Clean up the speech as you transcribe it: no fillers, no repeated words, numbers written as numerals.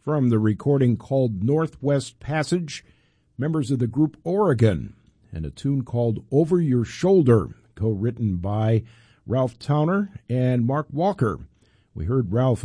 From the recording called Northwest Passage, members of the group Oregon, and a tune called Over Your Shoulder, co-written by Ralph Towner and Mark Walker. We heard Ralph